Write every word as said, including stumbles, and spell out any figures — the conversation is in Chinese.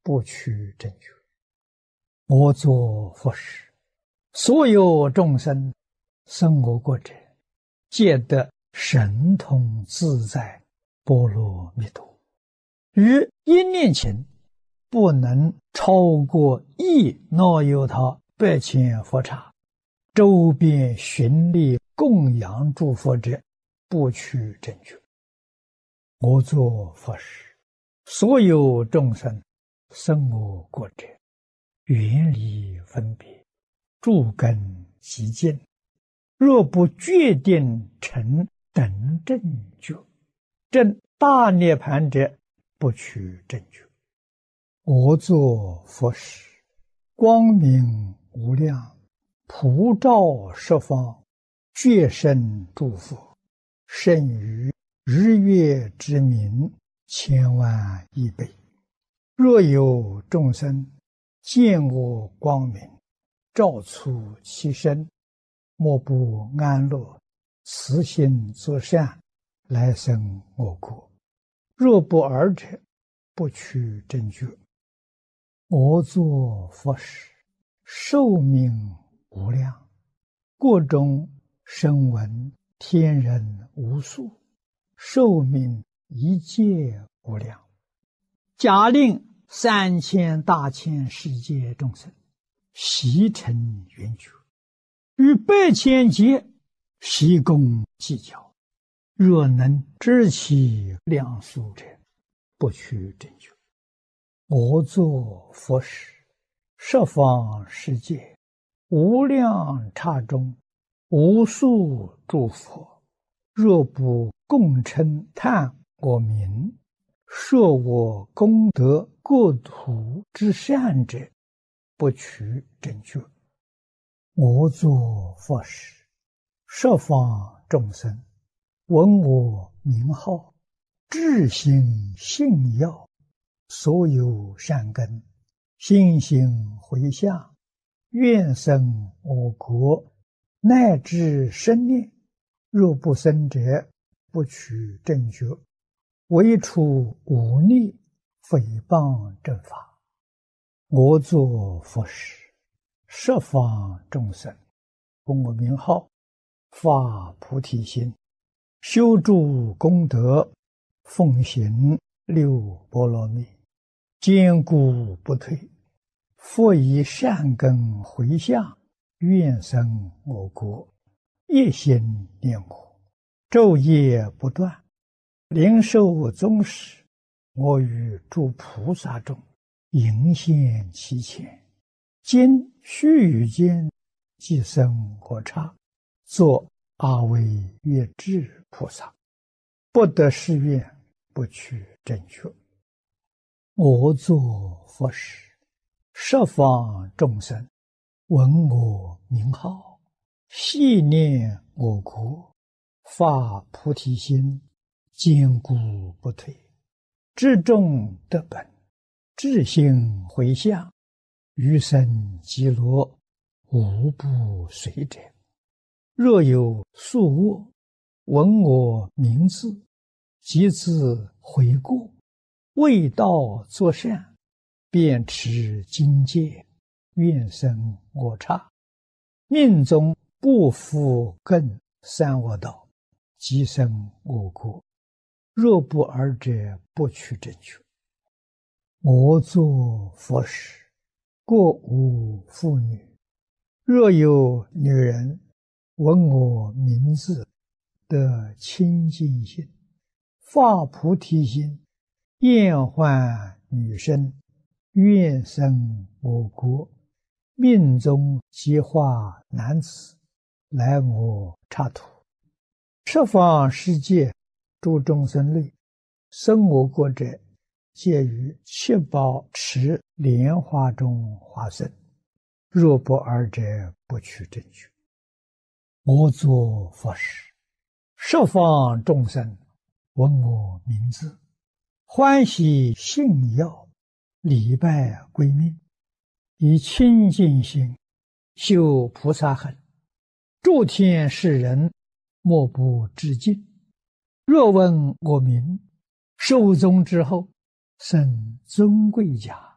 不取正觉。我作佛时，所有众生生我国者，皆得神通自在波罗蜜多。于一念前，不能超过一那由他百千佛刹，周边寻历供养诸佛者，不取正觉。我作佛时，所有众生生我国者，远离分别，诸根极净，若不决定成等正觉，证大涅盘者，不取正觉。我作佛时，光明无量，普照十方，觉生诸佛，胜于日月之明千万亿倍。若有众生见我光明，照出其身，莫不安乐，慈心作善，来生我国。若不尔者，不取正觉。我作佛时，寿命无量，国中声闻天人无数，寿命一切无量。假令三千大千世界众生悉成圆觉，于百千劫悉共计较，若能知其量数者，不取正觉。我作佛时，十方世界无量刹中，无数诸佛，若不共称叹我名，说我功德国土之善者，不取正觉。我作佛时，十方众生闻我名号，至心信要，所有善根心行回向，愿生我国，乃至生念，若不生者，不取正觉。唯除忤逆诽谤正法。我作佛时，十方众生闻我名号，发菩提心，修诸功德，奉行六波罗蜜，坚固不退，复以善根回向，愿生我国，一心念我，昼夜不断，灵寿终时，我与诸菩萨中迎现其前，今须臾间即生我刹，作阿惟越致菩萨。不得誓愿，不取正觉。我作佛时，十方众生闻我名号，系念我国，发菩提心，坚固不退，至众得本，至心回向，余生极乐，无不随者。若有宿卧，闻我名字，即自悔过，为道作善，便持经戒，愿生我刹。命中不复更三恶道，即生我国。若不尔者，不取正觉。我作佛时，过无妇女，若有女人闻我名字，得清净心，发菩提心，厌患女身，愿生我国，命中即化男子，来我刹土。十方世界诸众生类，生我国者，皆于七宝池莲花中化身。若不尔者，不取正觉。我作佛时，十方众生闻我名字，欢喜信要，礼拜归命，以清净心修菩萨行，诸天世人莫不致敬。若闻我名，寿终之后，生尊贵家，